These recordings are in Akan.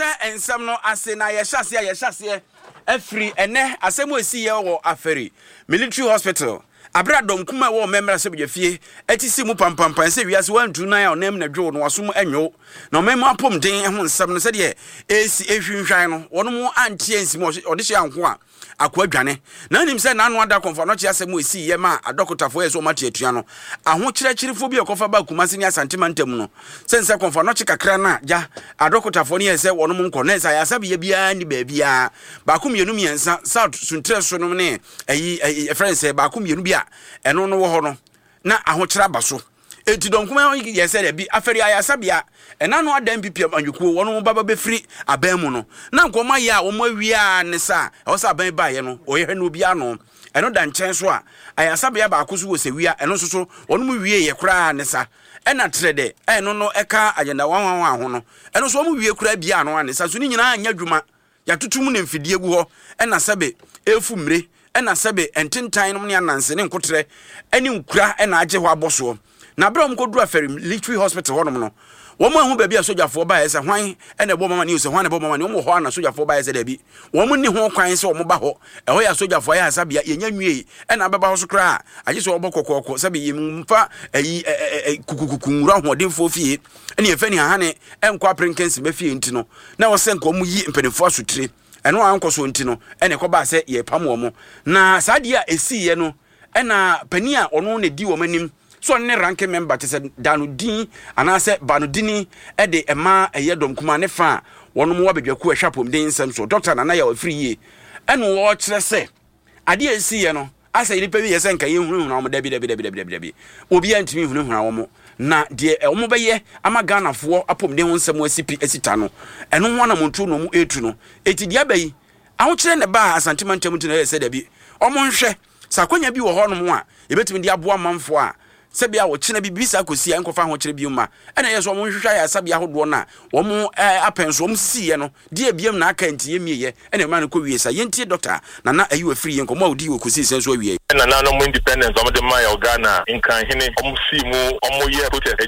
ensam no ase na ye hyase afri ene asemo esi ye wo aferi military hospital abra dom kuma wo memra se bjefie etisi mu pampampan se wiase wantu nan a onam na dwo no wasom anwo na memma pom den ho nsam no se de esi ehwinhwan no wono mu antie nsimo ode hye anko a akwa dwane na nim se na no ada konfa no kye asemo esi ye ma adokotafo ye so mate atua no aho kyerɛkyerefo bi akofa ba kumase ni asantemantam no sense konfa no kye kakra na ja adokotafo ne ye se wono mu nko na sa ya sabe ye bia ni ba bia ba kum yenu miensa south suntre so no ne ayi friends ba kum yenu bia eno no wo ho no na aho kyerɛ ba so enti don kuma ye se de bi aferi ayasabia ena no adam pipia anwukuo wono mo baba befiri aban mu no na nkoma ye a wo mo awia ne sa o sa aban ba ye no o ye hwe no bia no eno da nkyɛn so a ayasabia ba akoso wo se wia eno so wono mo wie ye kura ne sa ena trede eno no eka agenda wanwan ho no eno so mo wie kura bia no ane sa so ni nyina anya dwuma ya tutum ne mfidie gu ho ena sabe efu mre ena sabe ententan no ne ananse ne nkotre eni nkura ena agye ho aboso na bra mkoduru aferi military hospital honom no wo mo hu ba bia sojafo ba yesa hwan ena bo mama ni se hwan na bo mama ni wo ho na sojafo ba yesa da bi wo mo ni ho kwan se wo mo ba ho e ho ya sojafo ya hasabia yenya nwie ena baba ho so kra agye so wo bokokoko sabe yimfa ayi kukukuku nwura hodemfo fie ena ye fani hane enkwa prinkensi ba fie ntino na wo se nko mu yi mpanefo asotire eno anko so ntino ena ko ba se ye pam wo mo na saade a esi ye no ena pani a ono ne di wo manim so ne rank member te se Danudin anase Banudini e de ema eyedom kuma ne fa wono mo wabedwaku ahwapom den nsem so doctor nana ya ofri ye eno wo kire se ade esi ye no asa yi pe bi ye se nka ye hunu na mo dabi obi antimi hunu na wo mo na de wo mo beye ama Ganafo apom den nsem asita no eno ho na montu no mu etu no eti dia bayi aho kire ne ba asantemantam tu na ye se dabi o mo nhwe sakonya bi wo ho no mo a ebetimi de aboa manfo a sebia wo kina bibisa kosi enkofa ho kire biuma ena yeso mo hwehwa ya sabia hodo na wo mo apenso mo sisiye no de biem na aka ntie mieye ena ma no ko wie sa yentie doctor na ayi free yenko ma odi wo kosi senso wie na no mo independence o de ma ya Ghana nkan hene o mo si mu o mo ye protest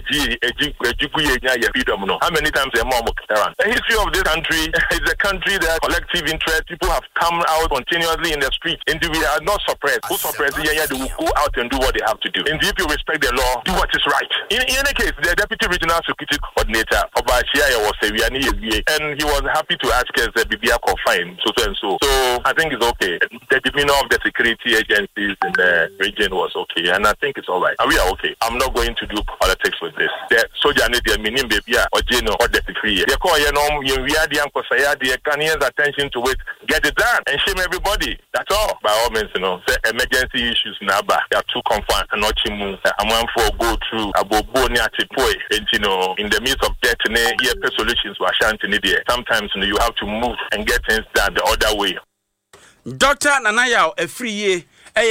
eji ye nya ya freedom no how many times am mo kitaran the history of this country is a country that collective interest people have come out continuously in the street and we are not suppressed who suppress they will go out and do what they have to do and if you respect the law, do what is right. In any case, the Deputy Regional Security Coordinator, Obashia, was and he was happy to ask us the BBA confine, so and so. So I think it's okay. The demeanor of the security agencies in the region was okay, and I think it's all right. And we are okay. I'm not going to do politics with this. The soldier need the meaning BBA or Jeno or the security. They call you are the Uncle Sayadi, Canadians' attention to it, get it done, and shame everybody. That's all. By all means, the emergency issues now, they are too confined and not chimu. For go through abobo ni atipoi and in the midst of death here solutions were shanty there. Sometimes you have to move and get things done the other way. Doctor Nanaya a free ye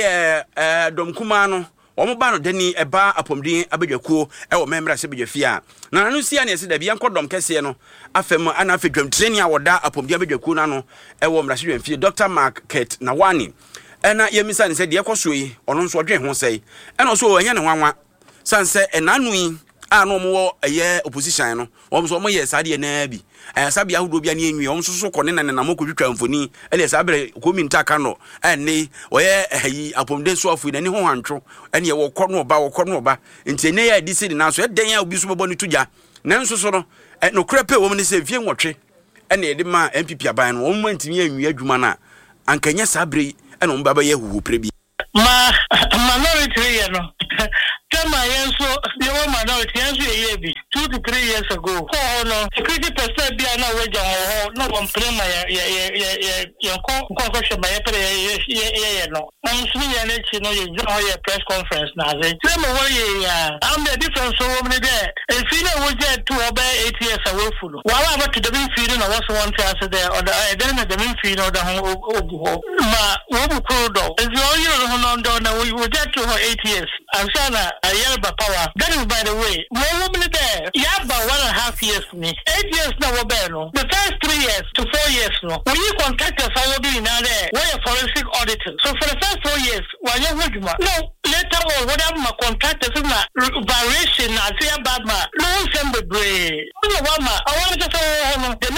dom kumano omo ba no deni eba apomdin abedwakuo e wo memra se bedwafia na nanu sia ne se da bia nkodom kese no afem ana afedwam training a woda apomdin abedwakuo na no e wo mra se dwamfie Dr. Mark Ket Nawani ena yemisa ne se de ekoso yi ono nso odwen ho sei ena so anya ne hwanwa sanse enanu yi ano mo eye opposition no wo so mo ye sade na bi sabia hodo bia ne enwi wo so kone na na mokodwitwa mfoni ele sabere kominta ka no ene oye ayi apomden so afu na ne ho hantwo ene ye wo kono oba nti ne ya disi na so eden ya obi so bobo ne tuja nanso so no no krepe wo ne se fie nwotwe ene ye de ma MPP aban no wo mo ntimi anwi adwuma na ankanya sabre ene mo baba ye huhu prebi minority you know Tama yenso the one minority yenso ye bi 2 to 3 years ago oh no security person bia na weja ho no one prema ya ko sheba ya pre ye no am sumi ya ne chi no ye jo ye press conference na ze tell me what ye am the difference so many there if you know we get to about 8 years away full wala about to the feel no was one chance there or the then the feel no the ho ma wo bu ko do is you no we get to 8 years I'm saying Yelba power. That is by the way. More women there. Yaba 1.5 years me. 8 years now no. The first 3 years to 4 years no. When you contractors are doing now there, we're a forensic auditor. So for the first 4 years, when you no, later on whatever my contractors is not variation I say about my no assembly. I want to say the next 4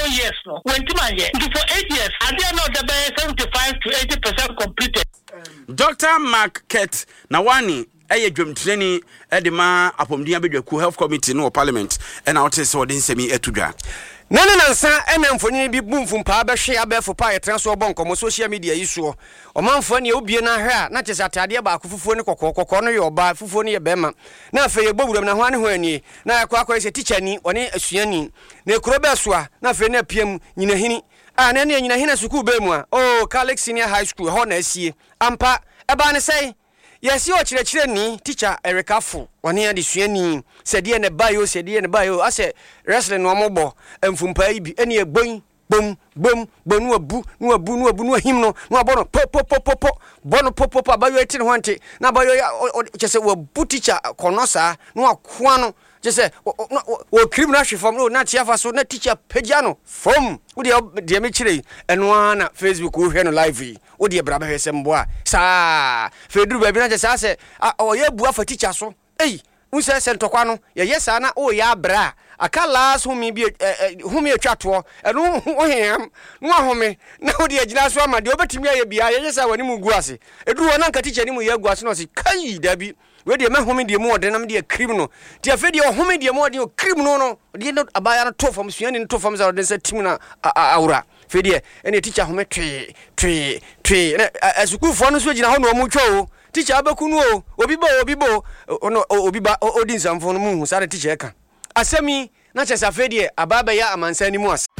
years no when to my year for 8 years I did not the 75 to 80% completed. Dr. Mark Ket Nawani dwamtreni de ma apomdia bedwaku health committee no parliament na wote se wode nsemi atudwa nane nansa ena mfoni bi bumfum pa behwe abefo pa yetra so bonko social media yiso omanfo ne obie na hwe a na chese atade ba akufufuo ne kokoko no ye oba fufuo ne ye bema na afa ye gbowuram na hwane ho ani na yakwa se teacher ni one asuani na ekuro beso a na afa na piam nyinahini a na ne nyinahini school be mu a oh Catholic Senior High School ho na asie ampa eba ne sei yesi o chire ni teacher Erika Fo woni ade suani sede ne bayo ase wrestling no mobo emfumpa ibi ene egbon bom bonu abu no him no abono po bono po bayo etire ho ante na bayo chese wo bu teacher konosa no akoa no chese wo criminal reform no na tia fa so na teacher pejano fom wo de me chire eno na Facebook wo hwe no live wo de bra ba hwese mboa sa feduru ba bi na chese ase o ye bu afa teacher so unse sentokwa no ye yesa na o ya bra aka last humi bi humi atwato eno ohim no ahome na odi agina so amade obetimi aye bia ye yesa wani mu gu ase eduru na nka teacher ni mu ye gu ase no se kai dabi we de ma humi de mu ode na me de criminal ti afa de humi de mu ode criminal no de no abaya no to fam suani no to fam za ode se tim na aura fe de ene teacher home twe na asuku fo no so gina ho no mu twa teacher abekunu obibo ono obiba odin samfo no mu sare teacher ka asemi na chesa fedie ababa ya amansani mu as.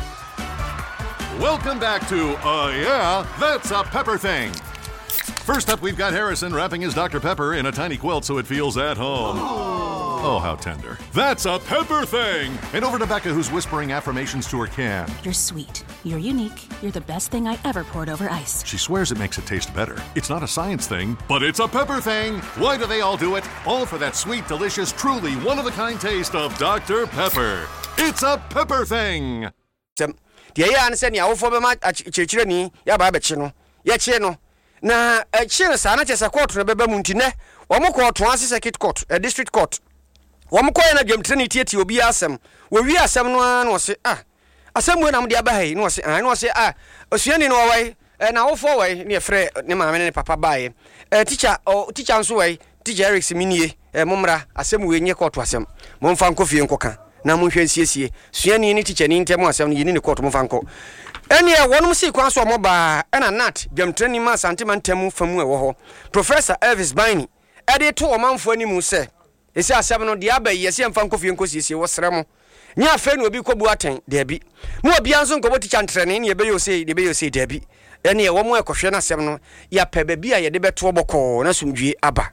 Welcome back to yeah, that's a pepper thing. First up, we've got Harrison wrapping his Dr. Pepper in a tiny quilt so it feels at home. Oh, how tender. That's a pepper thing. And over to Becca, who's whispering affirmations to her can. You're sweet. You're unique. You're the best thing I ever poured over ice. She swears it makes it taste better. It's not a science thing, but it's a pepper thing. Why do they all do it? All for that sweet, delicious, truly one-of-a-kind taste of Dr. Pepper. It's a pepper thing. The ya answer ni awofo be ma chirechire ni ya ba be chi no. Ya chi no. Na chi no sa na chesa court no beba muntine. Omo court ase circuit court, district court. Wom koye na dwamtreni tieti obi asem wo wi asem no na wose asem we na mde abahe na wose osuani no wai na wo fo wai ne frɛ ne maame ne papa bae teacher nso wai teacher Eric Siminie momra asem we nye court asem momfa nkofie nkoka na monhwe nsiesie suani ne teacher ni ntem asem ne ne court momfa nko ene wonum si kwa so moba na nat dwamtreni ma santema ntem famu wo ho Professor Elvis Baini ede to omanfo animu se esi asem no de aba yesi emfa nkofie nkosiesie wo sremo nya afa no obi kobu aten de bi mo obi anso nkobo teacher ntrene ne be yo sei de bi ene wo mo ekohwe na asem no ya pa ba bi a ye de beto oboko na sumdwie aba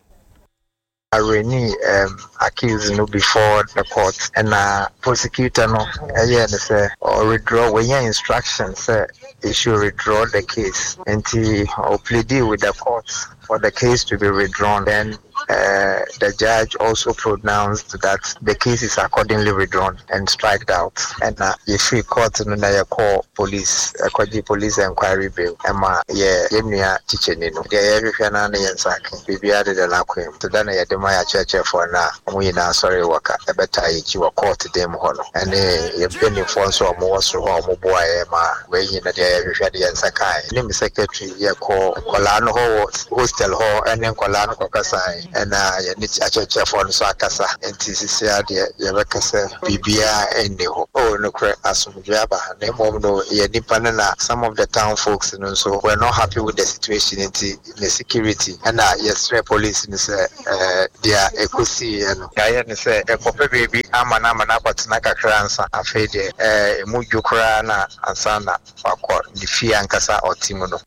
Areni accused no before the court and prosecutor no say or withdraw when your instructions say they should withdraw the case until he pleaded with the court for the case to be withdrawn. Then the judge also pronounced that the case is accordingly withdrawn and striked out. And if we court no call police inquiry bill Emma teacher nino every na yensaki bibia de la kwem to dana ya my church for now. We now sorry worker a better you were court them hono and you've been informed so more so boy where you know the Sakai. Name secretary ya call Colano hostel ho and then Colano Kokasai and you need a church for so akasa and TCC ya bekasa bibia and oh no asum jaba name no ya nipanana some of the town folks you know so we're not happy with the situation in the security and yes police in dia ekusi no ya ne se ekope baby amana kwatina kakra ansa afede mujukura na ansana akọ difia ankasa otimo no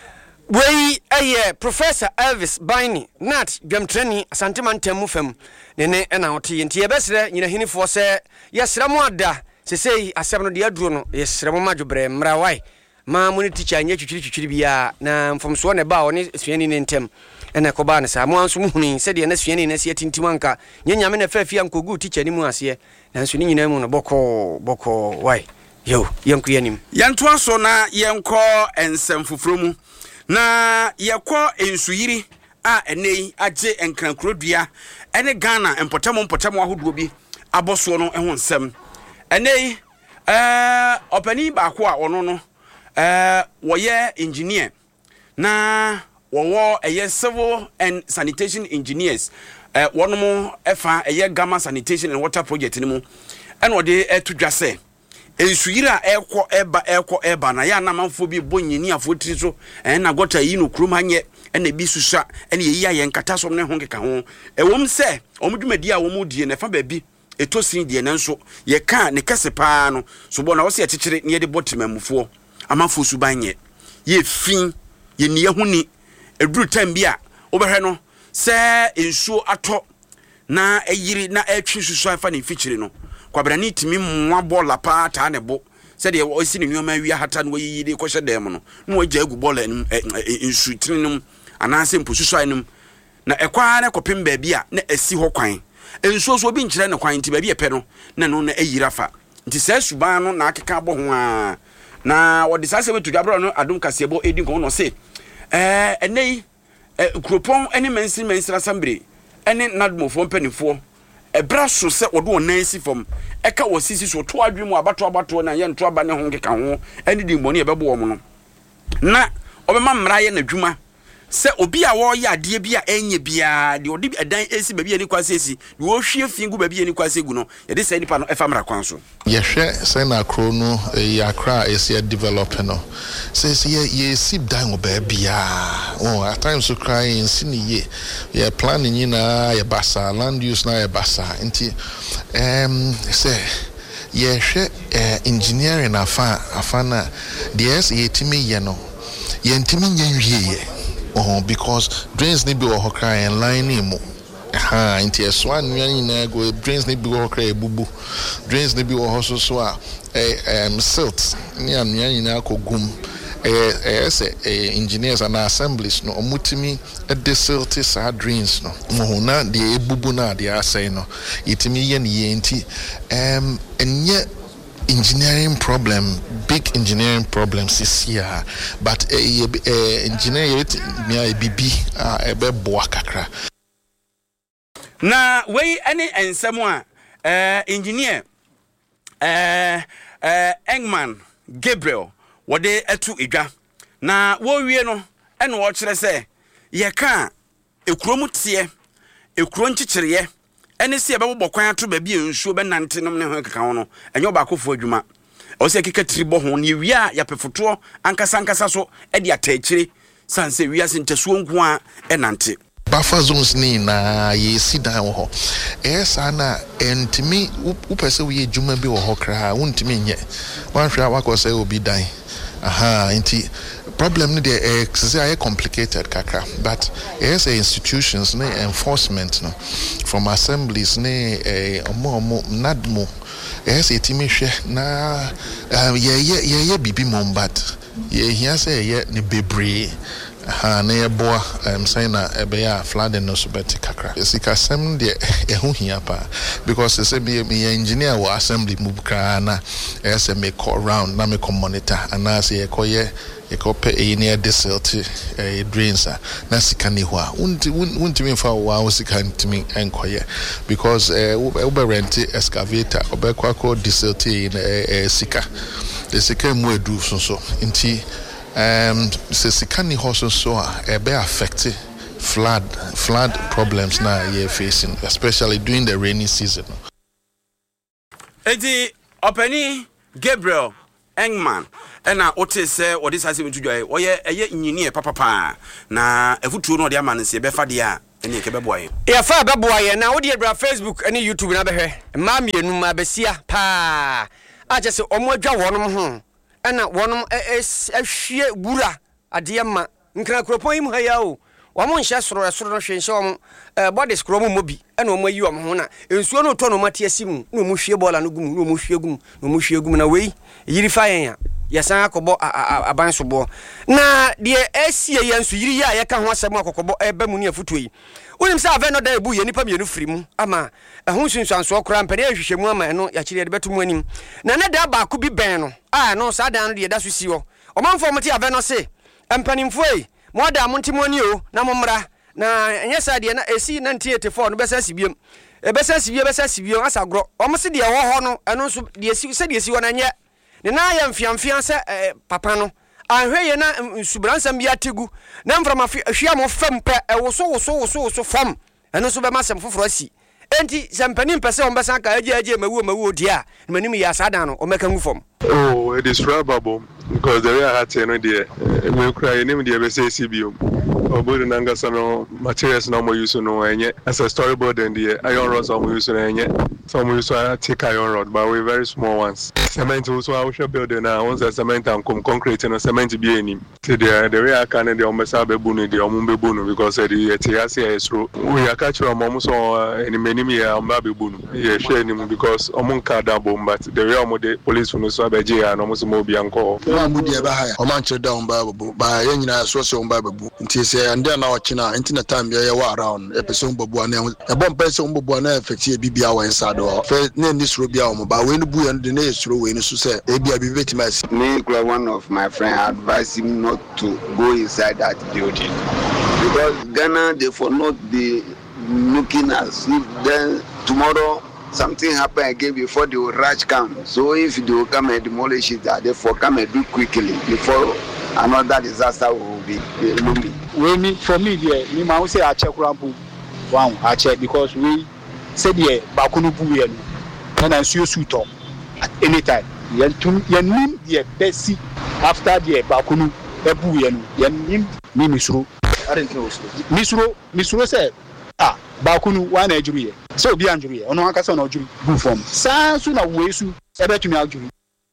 we Professor Elvis Baini nat dwamtreni asantema ntemu fam ne na ote nti yebesre nyina hinifo se yesremo ada sesei asem no de aduro no yesremo madwobre mrawai ma muni teacher anya twitwiri bia na mfomso ne ba oni suani ne ntem ene ko ba ne sa mo anso muhuni se de na suani na se tintimanka nyanyame na fafia nkogu teacher ni mu ase na nso ni nyina mu no boko wai yo yanku yanim yanto aso na yenko ensem fufuro mu na yekọ ensuyiri a enei age enkrankrodua ene Ghana empotamo ahodo bi aboso no eho nsem enei opani ba ko a ono no woye engineer na wo civil and sanitation engineers wono efa Gamma Sanitation and Water Project ni mu ene wode etudwa se ensuyira eba na ya na manfo bi bonyini afotiri so na gota yi no krum anye ene bi susa ene yi ya nkata so ne ho keka ho ewom se omdwumadi a womudie ne fa ba bi etosin die ne nso ye ka ne kese paa no so bo na wo se ekekere ne de botemamufo amanfo subanye ye fin ye ne huni eduru time bi a obehwe no se ensuo ato na eyiri na etwi susu afa ne fikyire no kwabrani timi mwa bola pa ta ne bo se de o si ne nyoma wi hata no yi de ko hyedem no na wagya agu bola ensu tirinum anase mposusu anum na ekwa na kopem ba bi a na asi ho kwan ensuo so obi nkyere ne kwan nti ba bi epe no na no na eyira fa nti se suban no na akeka bo ho a na wodi sase wetu dwabro no adum kasebo edin ko no se enei kropon ene mensin assembly ene nadmofo mpanifo ebra so se odo onansi fom eka wasisi so to adwemu abato na ye nto aba ne ho keka ho ene di mboni ebebo wo no na obema mra ye na dwuma se obi a wo ya ade bi a enye bia de odi edan esi ba bi ani kwase esi de wo hwie fingu ba bi ani kwase gu no ye de se nipa no efa mra kwan so ye hwe se na kro no ya kra esi develop no se ye si dan oba bia at times so crying sini ye planning na ye basa land use na ye basa nti se ye hwe engineering afana DS ye timi ye no ye ntimi nyanwie because drains need be or cry and line him. Into a swan, go drains need be or cry bubu, drains need be or also swat silt near Yanako gum. Engineers and assemblies no mutimi at the siltis are drains no mohuna the bubuna they are saying no itimi yen yenti and yet engineering big engineering problems is here, but engineering near BB ebe boa kakra. Na we any and someone engineer Engman Gabriel what they etu edwa na wo wie no ene wo kire se ye ka ekuro tie ekuro nchichireye ene se ebebo kwan ato ba bi ensuo be nante nom ne ho keka ho no enyo ba kofo adwuma o se keka tribo ho ne wi a ya pefoto ankasa so e de atachire sanse wi ase ntesuo nko a enante buffer zones ni na ye si dan wo ho na entimi upese wi adwuma bi wo ho kra wontimi nye wanhwa wakose obi dan inti problem ni dey say complicated kakra but institutions ne enforcement no from assemblies ne omo nadmo etimi hwe na ye bibi mombat ye hia say ye ne bebre na ye boa saying na ebe ya flooding no so beti kakra esika sem de ehu hia pa because say me engineer wo assembly mubukra na me call round na me monitor and as ye koye ekope near desilti drains na sika ni ho a untimi fa wa sika ntimi enkoye because ube rent excavator obekwa ko desilti sika the sika mu edu so nti se sika ni ho so a be affect flood problems na ye facing especially during the rainy season. Edi openi Gabriel Engman ena ote se odi sase metudwa oye engineer papa na efutuo no de amane se be fa de a ene ke beboaye ya fa beboaye na odi ebra Facebook ene YouTube na behwe ma mienu ma besia pa aje se omo adwa wonom ho ena wonom ahwie gura ade ma nkra kropon im ha ya o wamo nhye soro no hwenhye wom bodies krom mobi ena omo ayi wom ho na ensuo no to no mate asimu na omo hwie bola no gum na omo hwie gum na wei yiri fa yen ya san akobo aban sobo na de esie yen so yiri ya ka ho asem akokobo eba mu ne afutu yi wonim sa ave no da ebu ye nipa mienu firi mu ama ehun sunsanso okra mpane ahwehwemu ama no ya kire de betum anim na ne da ba ko bi ben no no sa dan no de da so si ho omanfo moti ave no se empanimfo yi moda montimoni o na momra na enye sa de na esi 1984 no besa sibiem ebesa sibio asagro omo se de wo ho no eno nso de si se de si wo na nye ne na ya mfiamfia se papa no ahwe ye na nsubransa bi ategu na mframa hwia mo fam pe woso fam eno nso be masem foforo asi enti sampani pese on besa ka aje mawu dia manim ya sadan no o meka ngu fam. Oh, it is probable because the way I had to know there we cry name the be say CBO obodo nangasa no materials no mo use no enye as a storyboard and the iron rods no mo use no enye some use take iron rod but we very small ones cement also I should build now once the cement and concrete and cement be any the way I can the omesa bebu no the ombebu no because the tiase is through we are catch am so any many year omba bebu no yeah share him because omunka da bomb but the way omo the police no so abeje and omo so mo bi anko o mu die ba ha o man che down ba bebu ba ye nyina so so omba bebu nti and then na ochina na time ya wa around episode bobu na e bom person bobu na effect bibia wa inside o fe na ni suro bia o mo ba we no bu yan de na suro we ni so say e bia bi betima si me one of my friend advised him not to go inside that building because Ghana they for not be looking as if then tomorrow something happen again before they will rush come. So if they will come and demolish it, therefore come and do quickly before another disaster will be looming. For me, me man say I check rampu. Wow, I check because we said yeah, bakunu buye no. And I see you suit up at any time. Yen the best after the bakunu buye no. Yen me misro. I don't know. Misro said bakunu one injury. So be injury. Ono akasa na injury. Good form. Sansu na wesu ebetumi injury.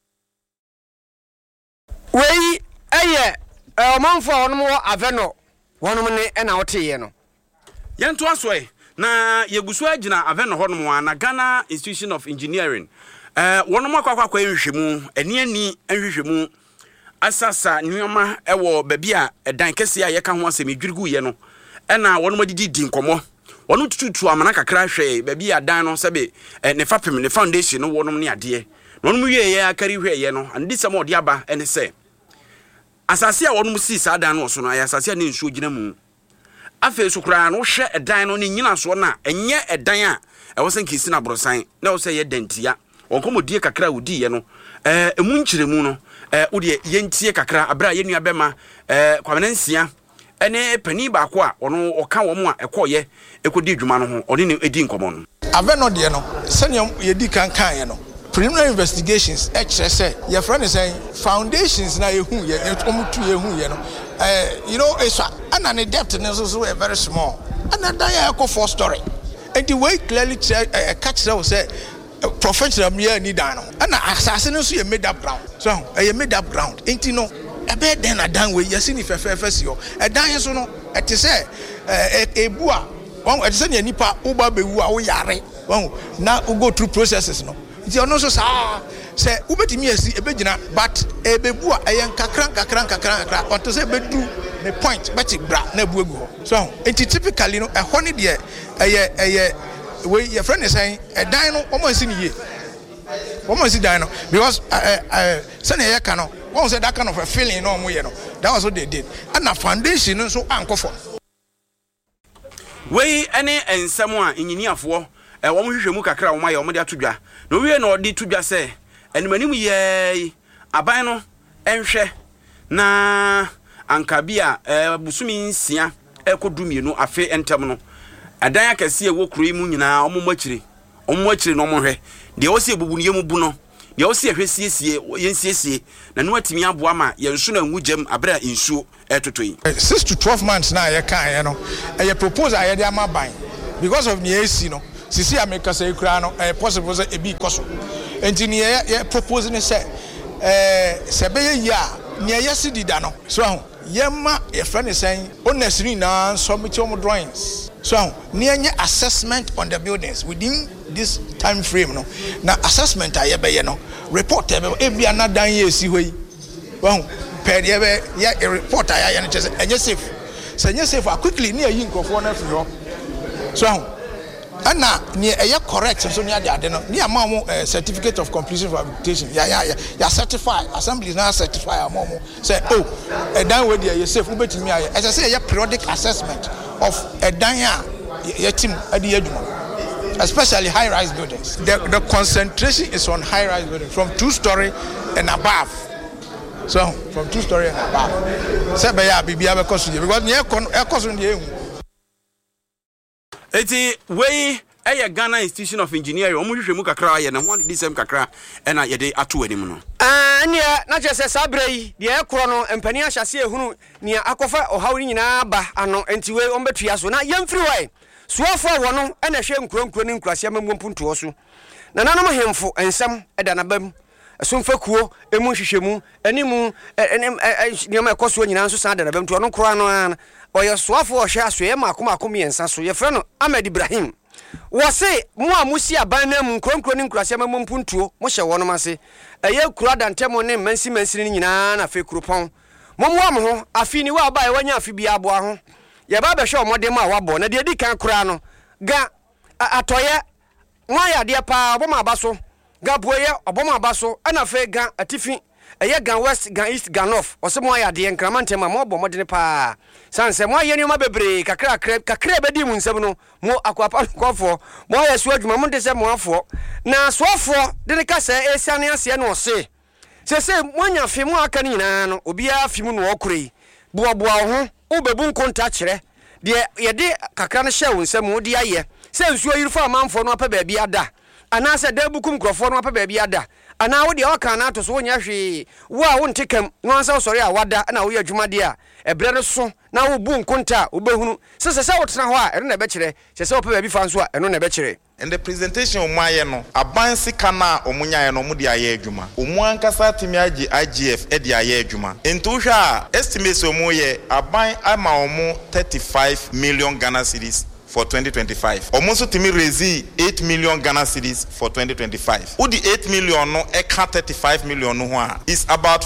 Wey eye omanfo onmo aveno wonom ne na wote no yento asoe na yegusu agina aveno honom na Ghana Institution of Engineering wonom akwakwa enhwehwemu ani enhwehwemu asasa nyoma ewo babi a edan kese a yeka ho asem edwirigu ye no na wonom adidi nkomo wonom tututu amana kakra hwe babi a dan no sebe ne fapem ne foundation no wonom ne ade wonom wie ye akari hwe ye no andi sam odi aba ene se asase a wonom si sa dan no so no asase a ne nsuo gina mu afa so kura no hwe edan no ne nyina so na enye edan a ewo sen kisi na brosan na wo se ye dentia wonkomodie kakra wodi ye no emu nkyiremu no wode yentie kakra abra ye nua bema kwamenansia ene pani ba ko a ono oka wo mu a ekoye ekodi dwuma no ho oni ne edi nkomo no aveno de no senior yedi kan ye no preliminary investigations say your friend is saying foundations na yehu ye omutu yehu ye no you know esa and an depth is also very small and that echo 4 story and the way clearly catch that was say professional me need down and assassin so you made up ground so you made up ground ain't you know e be den adan we yesi ni fefefesi yo edan so no et say ebu a won et say nipa uba bewu a wo yare won na go through processes no nti ono so sa se ubetimi asi ebegina but ebebu a eyen kakran onto se bedu ne point beti bra na bu egu ho so nti typically no ehɔ ne de eye we your friend is saying a dino almost in ye almost dino because send a cano one said that kind of a feeling no more that was what they did and a foundation so anchor for we any and someone engineer for one hwehwemu kakra wo ma ye omode atodwa no wie na odi todwa se animanim ye aban no enhwe na ankabia busumi nsia ekodumienu afe entem no adan akase ewo kuro mu nyina omomachire no omhwe de wo se ebubu ne mu no de wo se ehwesiesie yensiesie na no atimi aboa ma yenso na nwugem abra insuo etotoi 6 to 12 months na ye kan ye no e proposal ye de amaban because of the AC no sisi ameka say kura no possible say e bi koso enti ne ye propose ne say se be ye ya ne ye sidida no so yema ye friend is saying honestly na submit your drawings so near assessment on the buildings within this time frame no na assessment ayebe no report every another year si hoyi well per ye report aye no chese enye safe so enye safe quickly near yi nkofo na fi ho so ana ne eye correct so near the ade no near ma mo certificate of completion for habilitation ya certify assembly na certify am say oh e dan we dey safe we betimi aye as I say periodic assessment of a dan ya team adi adwuma especially high-rise buildings. The concentration is on high-rise buildings from 2-story and above. So from 2-story and above. Say because eti wey Ghana Institution of Engineering omuhwehwe mu kakra ye na ho de sem kakra na ye de ato anim no na chese sabrei de ekro no empani ahyase ehunu ne akofa ohawri nyina ba ano enti we ombetua so na yemfiri wai suafo wo no na hwe nkronkro ne nkrase amampuntuo so na nanom hemfo ensem eda na bam asumfakuo emu hwehwemu animu nyama ekoso nyina nso sa da na bam to no kro no oye suafo ohwe aso ye makomakom yensa so ye frɛ no Ahmed Ibrahim wose mu amusi aban na mu nkronkro ne nkrase amampuntuo mo hye wono mase eye kura dantemo ne mansi ni nyina na fe kuropon momwa mo ho afi ni wa ba e wanya afi bia aboa ho ye ba be hwe omodem a wabo na de di kan kura no ga atoye nwa ya de pa oboma abaso ga boye oboma abaso ana fe ga atifi eye gan west gan east gan north osemo ya de nkramantem ma mo bomodene pa sanse mo ye ni ma bebre kakra bedi mu nsem no mo akwapa kofo mo ya su adwuma mo de se mo afo na soafo de ne kasa esiane ase no se se mo nya fi mo aka ni nyina no obia fi mu no okure boaboa ho obebu nkonta kire de ye de kakra no hye wo nsem wo de aye se nsuo yirfo amanfo no apa ba bia ada ana se da bukum krofo no apa ba bia ada ana wo de waka na to so wonya hwe wo a wo ntekam no ansa sori a wada na wo ya adwuma de a ebre no so na wo bu nkonta wo behunu se wo tena ho a eno na be kire se wo pa ba bi fa nso a eno na be kire. In the presentation omuaye no abansi kana omunyaye no mu de aye adwuma omu ankasa timi agi IGF e de aye adwuma ento hwa estimate omuye aban ama omu 35 million Ghana cedis for 2025. Almost to me raise 8 million Ghana cedis for 2025. Udi 8 million no eka 35 million no is about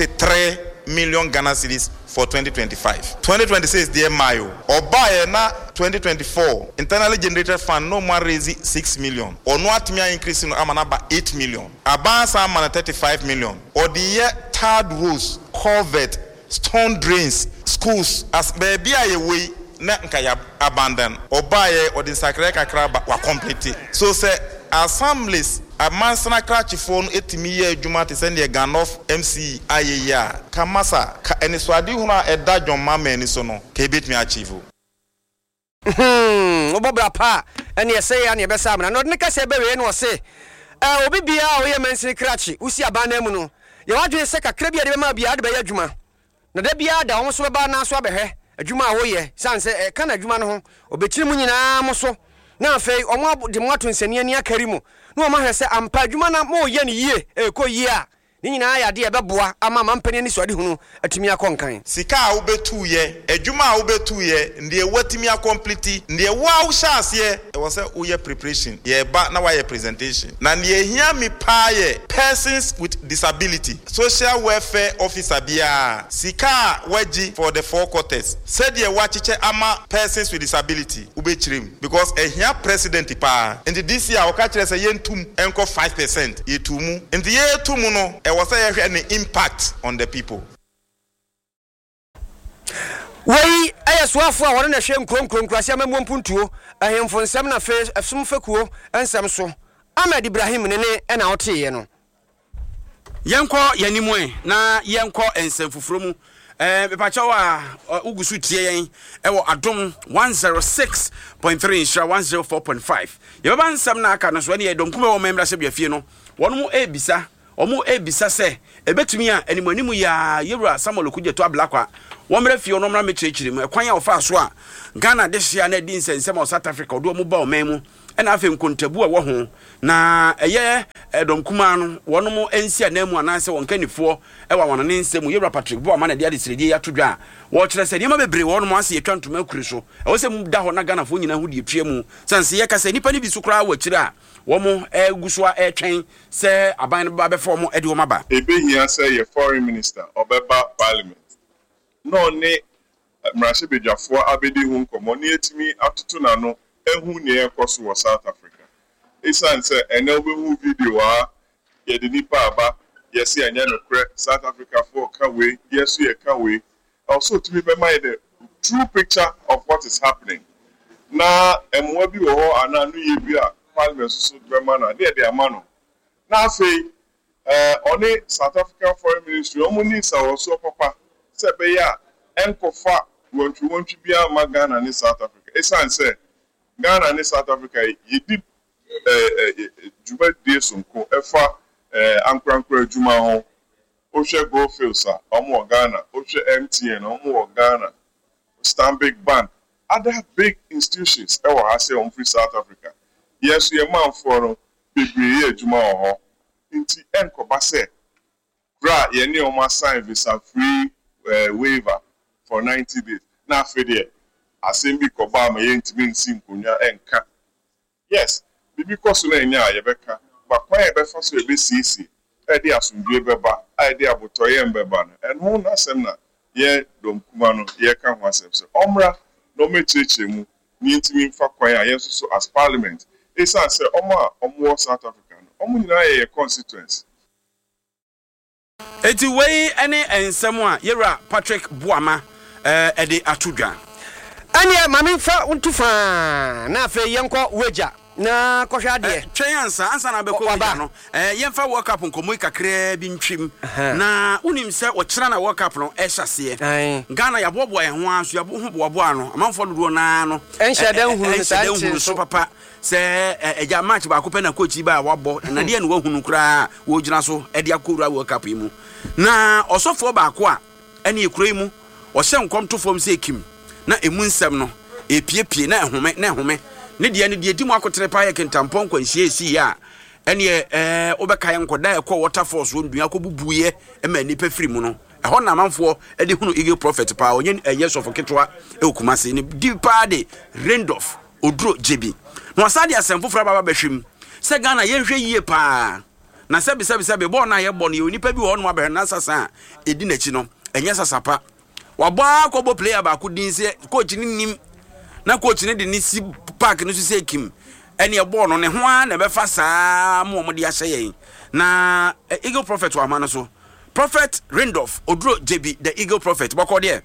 43 million Ghana cedis for 2025. 2026 dear Mayo. Or buy na 2024 internally generated fund no more raise 6 million. Or no atmia increase no amanaba 8 million. Abansa amana 35 million. Or the year third roads, culvert, stone drains, schools as baby away. Na nka ya abandon obaye odi sakre kakra wa complete so say assemblies amansana krachifo no etimi ye adwuma te send the Ganof MC ayeya kamasa ka eniswade hu na eda dwomma mani so no ka ebetimi achieve obobra pa ene yese ya ne ebesa amna no ne ka se bewe no se obi bia o ye mansini krachi usi abana mu no ye wadwe se kakra bia de be ma bia de be ya adwuma na da bia da wo so ba na so abehwe adwuma a woye sanse kana adwuma no ho obekiri mu nyina mo so na afei omo de mo ato nsani ani akari mu na o ma hwese ampa adwuma na mo ye ne yie ko yie a ni nyina ya de ebeboa ama mampani ni so ade hunu atimi akonkan sika a wobetu ye adwuma a wobetu ye ndie watimi akomplete ndie wa wo hyase e wo se wo ye preparation ye ba na wa ye presentation na ndie hia mi pa ye persons with disability social welfare officer bia sika waji for the four quarters said ye wachiche ama persons with disability ubechirim because ehia president pa and this year waka kire se yentum enko 5% yetumu and ye tumu no e was an impact on the people. Wei ayaswafo a wona hwe nkronkron krase amampuntuo ahemfo nsem na fe afsumfakuo ensem so Ahmed Ibrahim ne na oteye no yenko yanimwe na yenko ensem fufuro mu bepacha wa ugusu tie yen ewo adom 106.3 insha 104.5 yeba nsem na aka no so ne yedom kuma wo memra se biafie no wono mu ebisa omo ebisa se ebetumi a animanimu ya yewura Samuel Okudjeto ablakwa womre fie no mra mechirechiri mu ekwan ya ofa so a Ghana de hia na di nsensem of South Africa odo mu ba omemu na afi nkontabu a wo ho na eye edom kuma no wono mu ensi anamu ananse wonkanifo ewa wono ne nsem yewura Patrick Bo amana de ade siredi ya todwa wo kire se de ma bebre wono mu ase yetwantoma akuri so ewo se mu da ho na Ghana fo nyina ho de twa mu sanse ye kasa nipa ni bi so kra wa kire a womo eguswa etwen se aban ba be form ede woma ba ebe hia say ye foreign minister obeba parliament no ne mrashe bedwafo abedi hu nkomo ne etimi atoto na no ehu ne ekoso wo South Africa isan say ene obehu video a ye de nipa aba yes anya no kre South Africa for kawe yes ye kawe also to be the true picture of what is happening na emwa bi wo ho ana no ye bi a parliament so be man na dey amano na say only South African Foreign Ministry omuni sa so papa say be ya enkofa want to be a Ghana in South Africa esan say Ghana in South Africa yidi Juba dey sonko efa ankrankra adwuma ho ohwe Goldfield sa omo Ghana ohwe MTN omo Ghana Stanbic Bank other big institutions e wa say on free South Africa yes ye man for bebre adwuma ho inti enkoba say gra ye ni o ma sign visa free waiver for 90 days na afede asembi koba ma ye ntimi nsi nkonya enka yes bibi koso na enya yebeka ba kwa yebefa so ebe sisi e dey asundue beba e dey abotoye mbeba na en ho na asem na ye dom kuma no ye ka ho asem so omra no mecheche mu ni ntimi mfa kwa ya yeso so as parliament esa say omo South Africa no omo nyina ye constituency eti wei ene ensem a yera Patrick Boama ede atudwa ane mame mfa untufa na afa yenko weja na kohwa de twen ansa na beko weja no yemfa World Cup nkomo kakra bi ntwim na unim se wo kira na World Cup no ehwase Ghana ya bobo ye ho aso ya bobo ano amanfo dodo na no enhyeda nhunu so papa se eja match ba ko pe na coach ba wabo na de ne wahunu kura wo gina so e de akora World Cup mu na osofo ba ko a ene ekura mu o hye nkom to fom se ekim na emu nsem no epiepie na ehome ne de di mu akotere pa ye kentampon kwanhie ya ene obeka ye nkoda e ko waterfalls wo ndua ko bubuye e ma nipa firi mu no ho na manfo e de hunu Eagle Prophet pa onye yes of ketwa e okumase ne di pa de Randolph Odro JB no asade asemfo fra baba behwem se Ghana ye hwe yie pa na sebe bo na ye bo no nipa bi wo no abehwe na sasa edi nachi no enye sasapa wabo akobo player ba ku din se coach ni nim na coach ni de ni si park no se kim ene e bo no ne ho a na be fa saa mo de ahye na Eagle Prophet wa ma no so Prophet Randolph Odro JB the Eagle Prophet bako there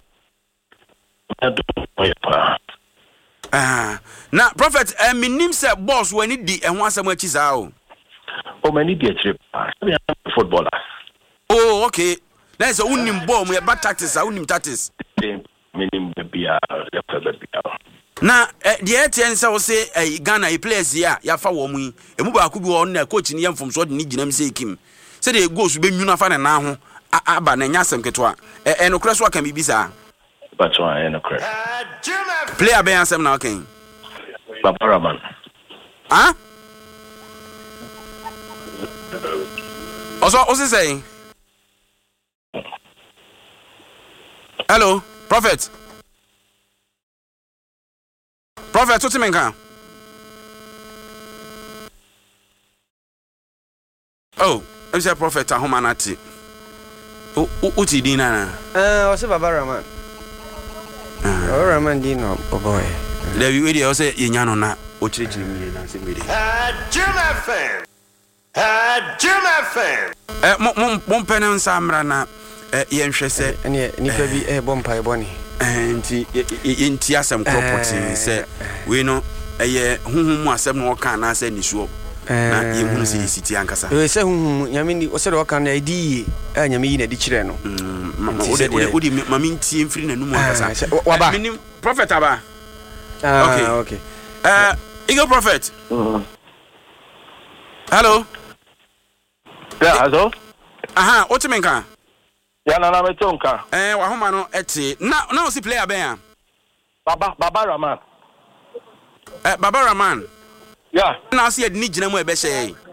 na Prophet minim se boss wani di ehwo asem achi saa o mani di achire footballer oh okay na so unim ball mu e bad tactics unim tactics minim bia na the ATN say we say Ghana e players here ya fa wo mu yi emu ba ku bi wo na coach ni yemfom so de ni ginam say kim say the goals be nwuna fa na ho aba na nya asem ketwa no kra so aka mi bisa but one no kra player be asem na okay Baba Raman also say hello Prophet what you mean? Oh, I'm say Prophet Ahomanati. Uti dina na. What's Baba Raman? Raman dino, oh boy. There you idiot say yenyano na ochirechiri mi na se mi de. Jim FM. Mom penen samra na yenhwe se ene nipa bi bompa e boni. Inti asem property say we no eye huhum asem no kan na say nisuo na yehunu se city ankasa we say huhum nyame ni o say do kan na di nyame yi na di kire no odi mami ntie mfiri na numu ankasa waba minim Prophet aba okay Eagle Prophet hello hello what you mean kan ya na metonka wa homa no eti na o si player ben ya Baba Raman Baba Raman yeah na o si edi ni gina mu e be hye